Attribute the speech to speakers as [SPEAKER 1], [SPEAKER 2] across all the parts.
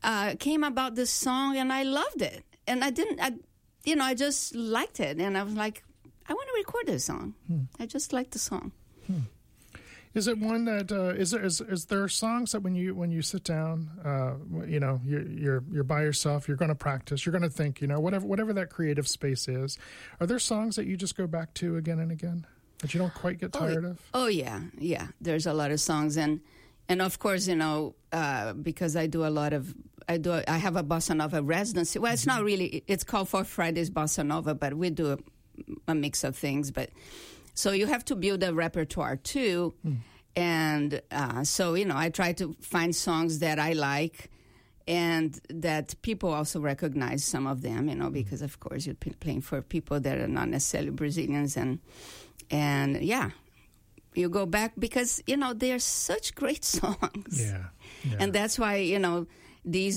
[SPEAKER 1] came about this song, and I loved it. And I just liked it. And I was like, I want to record this song. I just liked the song.
[SPEAKER 2] Is it one that is there songs that when you sit down, you're by yourself, you're going to practice, you're going to think, whatever that creative space is, are there songs that you just go back to again and again that you don't quite get tired of? Oh yeah. There's a lot of songs, and of course, because I have a bossa nova residency. Well, it's not really. It's called Four Fridays Bossa Nova, but we do a mix of things, but. So you have to build a repertoire too, and so I try to find songs that I like, and that people also recognize some of them, because of course you're playing for people that are not necessarily Brazilians, and yeah, you go back because they're such great songs, yeah. And that's why these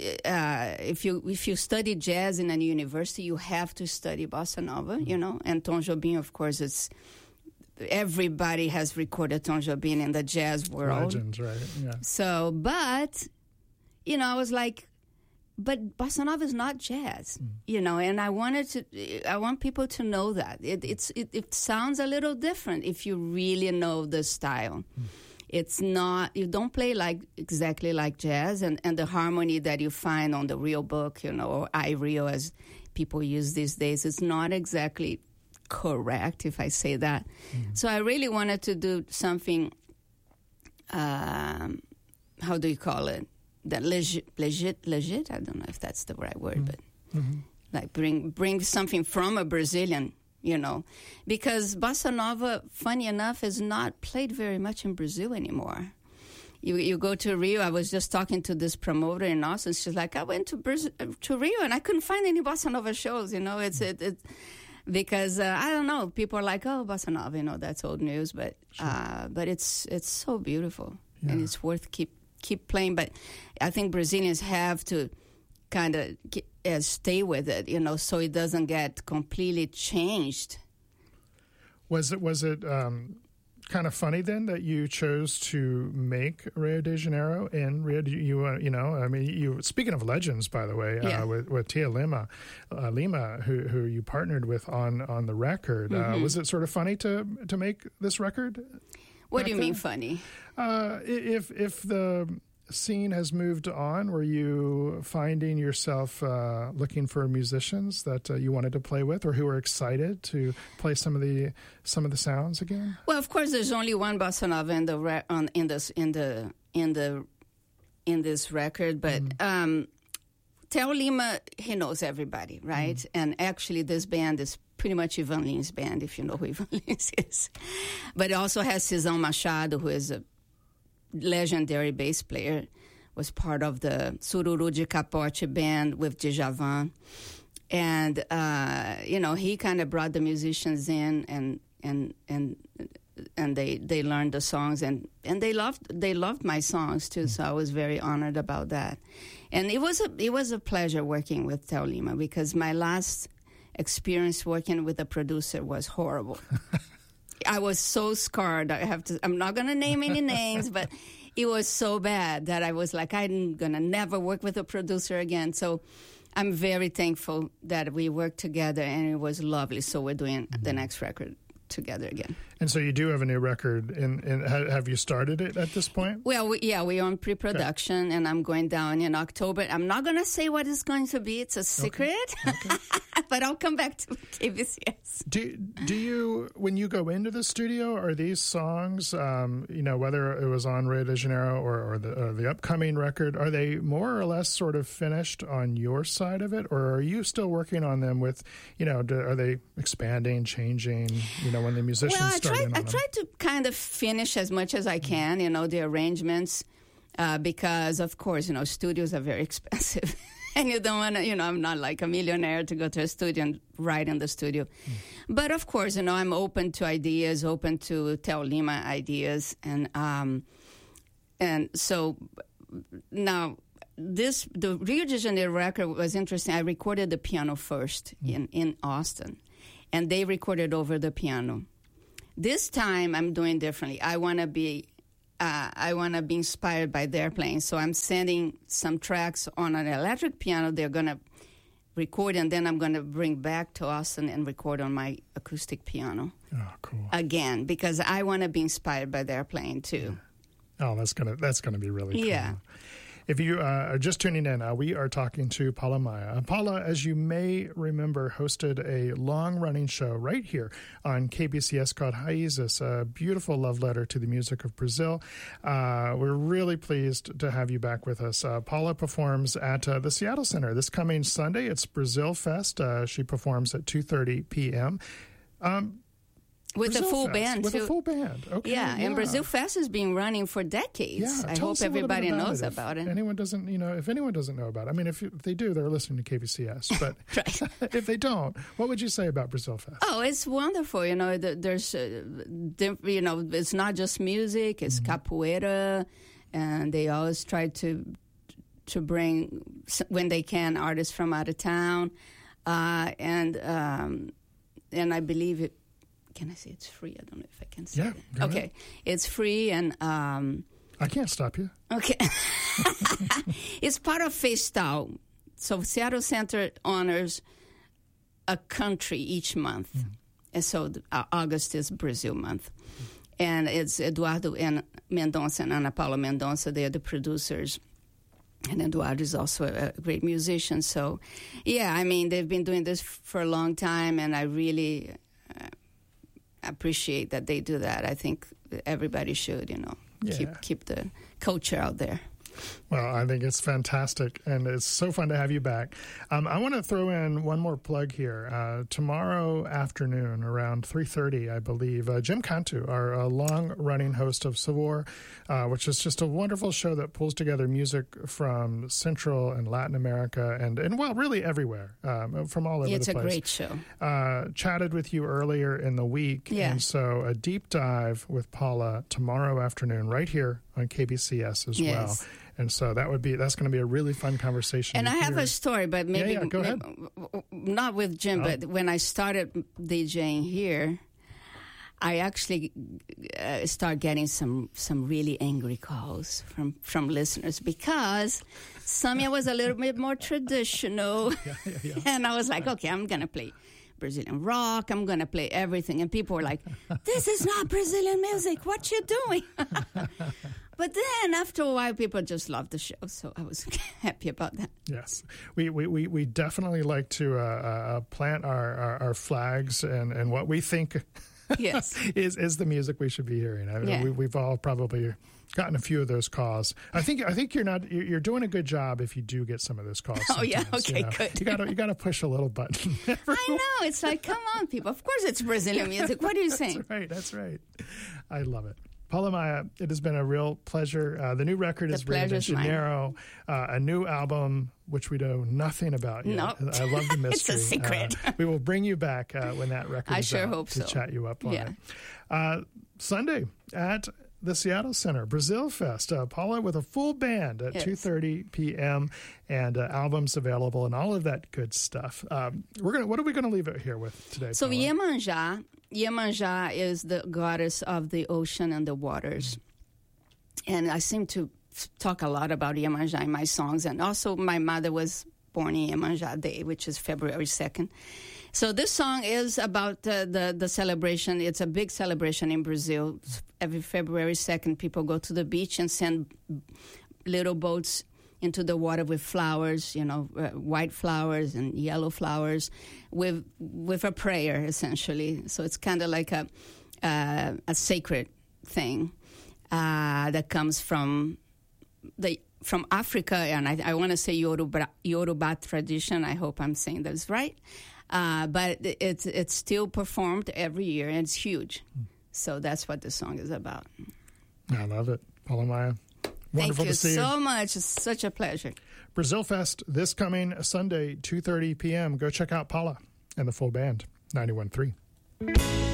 [SPEAKER 2] if you study jazz in a university, you have to study bossa nova, and Tom Jobim, of course, everybody has recorded Tom Jobim in the jazz world. Legends, right? Yeah.
[SPEAKER 1] So, but I was like, but bossa nova is not jazz, and I want people to know that it sounds a little different if you really know the style. It's not, you don't play exactly like jazz, and the harmony that you find on the real book, or iReal as people use these days, is not exactly correct, if I say that. So I really wanted to do something, how do you call it? That legit, I don't know if that's the right word, but like bring something from a Brazilian, because bossa nova, funny enough, is not played very much in Brazil anymore. You go to Rio. I was just talking to this promoter in Austin. She's like, I went to Rio and I couldn't find any bossa nova shows. It's because I don't know. People are like, oh, bossa nova, that's old news, but sure. But it's so beautiful, and it's worth keep playing. But I think Brazilians have to kind of stay with it, so it doesn't get completely changed.
[SPEAKER 2] Was it kind of funny then that you chose to make Rio de Janeiro in Rio? You speaking of legends, by the way, with Tia Lima, who you partnered with on the record. Was it sort of funny to make this record?
[SPEAKER 1] What do you mean funny?
[SPEAKER 2] If the scene has moved on, were you finding yourself looking for musicians that you wanted to play with, or who were excited to play some of the sounds again?
[SPEAKER 1] Well, of course, there's only one bossa nova in this record, but Theo Lima, he knows everybody, right? And actually, this band is pretty much Ivan Lin's band, if you know who Ivan Lin is. But it also has Cesão Machado, who is a legendary bass player, was part of the Sururu de Capote band with Djavan, and he kind of brought the musicians in, and they learned the songs, and they loved my songs too. So I was very honored about that, and it was a pleasure working with Theo Lima, because my last experience working with a producer was horrible. I was so scarred. I'm not going to name any names, but it was so bad that I was like, I'm going to never work with a producer again. So I'm very thankful that we worked together, and it was lovely. So we're doing the next record together again.
[SPEAKER 2] And so you do have a new record, and have you started it at this point?
[SPEAKER 1] Well, we're on pre-production, and I'm going down in October. I'm not going to say what it's going to be. It's a secret, okay. But I'll come back to KBCS.
[SPEAKER 2] Do you, when you go into the studio, are these songs, whether it was on Rio de Janeiro or the upcoming record, are they more or less sort of finished on your side of it, or are you still working on them with, are they expanding, changing, when the musicians start in on them?
[SPEAKER 1] I try to kind of finish as much as I can, the arrangements, because, of course, studios are very expensive. And you don't want to, I'm not like a millionaire to go to a studio and write in the studio. But, of course, I'm open to ideas, open to Theo Lima ideas. And so now the Rio de Janeiro record was interesting. I recorded the piano first in Austin, and they recorded over the piano. This time I'm doing differently. I want to be I want to be inspired by their playing. So I'm sending some tracks on an electric piano. They're going to record, and then I'm going to bring back to Austin and record on my acoustic piano.
[SPEAKER 2] Oh, cool.
[SPEAKER 1] Again, because I want to be inspired by their playing too.
[SPEAKER 2] Yeah. Oh, that's gonna be really cool.
[SPEAKER 1] Yeah.
[SPEAKER 2] If you are just tuning in, we are talking to Paula Maia. Paula, as you may remember, hosted a long-running show right here on KBCS called Raízes, a beautiful love letter to the music of Brazil. We're really pleased to have you back with us. Paula performs at the Seattle Center this coming Sunday. It's Brazil Fest. She performs at 2:30 p.m.
[SPEAKER 1] With
[SPEAKER 2] Brazil
[SPEAKER 1] a full
[SPEAKER 2] Fest,
[SPEAKER 1] band,
[SPEAKER 2] with
[SPEAKER 1] too.
[SPEAKER 2] a full band. Okay,
[SPEAKER 1] yeah, and Brazil Fest has been running for decades.
[SPEAKER 2] Yeah,
[SPEAKER 1] I
[SPEAKER 2] tell
[SPEAKER 1] hope
[SPEAKER 2] us a little bit
[SPEAKER 1] everybody knows about it.
[SPEAKER 2] If anyone doesn't know about it, I mean, if they do, they're listening to KBCS. But if they don't, what would you say about Brazil Fest?
[SPEAKER 1] Oh, it's wonderful. You know, there's, it's not just music; it's capoeira, and they always try to bring, when they can, artists from out of town, and I believe it. Can I say it's free? I don't know if I can say that. Okay.
[SPEAKER 2] Ahead.
[SPEAKER 1] It's free, and
[SPEAKER 2] I can't stop you.
[SPEAKER 1] Okay. It's part of Festal. So Seattle Center honors a country each month. And so August is Brazil month. And it's Eduardo and Mendonça and Ana Paula Mendonça. They are the producers. And Eduardo is also a great musician. So, yeah, I mean, they've been doing this for a long time, and I really appreciate that they do that. I think everybody should, keep the culture out there.
[SPEAKER 2] Well, I think it's fantastic, and it's so fun to have you back. I want to throw in one more plug here. Tomorrow afternoon, around 3:30, I believe, Jim Cantu, our long-running host of Sabor, which is just a wonderful show that pulls together music from Central and Latin America and well, really everywhere, from all over the place.
[SPEAKER 1] It's a great show.
[SPEAKER 2] Chatted with you earlier in the week, and so a deep dive with Paula tomorrow afternoon right here on KBCS as well. And so that's going to be a really fun conversation.
[SPEAKER 1] And I have a story, but maybe
[SPEAKER 2] go ahead.
[SPEAKER 1] Not with Jim, but when I started DJing here, I actually started getting some really angry calls from listeners because Samia was a little bit more traditional. And I was like, okay, I'm going to play Brazilian rock. I'm going to play everything. And people were like, this is not Brazilian music. What you doing? But then after a while, people just loved the show. So I was happy about that.
[SPEAKER 2] Yes. We definitely like to plant our flags and what we think is the music we should be hearing. I mean, we've all probably gotten a few of those calls. I think you're doing a good job if you do get some of those calls.
[SPEAKER 1] Oh yeah, okay, good.
[SPEAKER 2] You got to push a little button.
[SPEAKER 1] I know. It's like, come on, people. Of course, it's Brazilian music. What are you saying?
[SPEAKER 2] That's right. I love it. Paula Maia, it has been a real pleasure. The new record is Rio de Janeiro, a new album, which we know nothing about yet.
[SPEAKER 1] Nope.
[SPEAKER 2] I love the mystery.
[SPEAKER 1] It's a secret.
[SPEAKER 2] We will bring you back when that record is out
[SPEAKER 1] hope
[SPEAKER 2] to
[SPEAKER 1] so.
[SPEAKER 2] chat you up on it. Sunday at the Seattle Center, Brazil Fest. Paula with a full band at 2:30 p.m. and albums available and all of that good stuff. What are we going to leave it here with today,
[SPEAKER 1] So
[SPEAKER 2] Paula?
[SPEAKER 1] Iemanjá is the goddess of the ocean and the waters. And I seem to talk a lot about Iemanjá in my songs. And also my mother was born in Iemanjá Day, which is February 2nd. So this song is about the celebration. It's a big celebration in Brazil. Every February 2nd, people go to the beach and send little boats into the water with flowers, white flowers and yellow flowers, with a prayer, essentially. So it's kind of like a sacred thing that comes from Africa, and I want to say Yoruba tradition. I hope I'm saying that's right. But it's still performed every year, and it's huge. So that's what the song is about.
[SPEAKER 2] I love it. Paula Maia. Wonderful
[SPEAKER 1] Thank you
[SPEAKER 2] to see
[SPEAKER 1] so much. It's such a pleasure.
[SPEAKER 2] Brazil Fest this coming Sunday, 2:30 p.m. Go check out Paula and the full band, 91.3.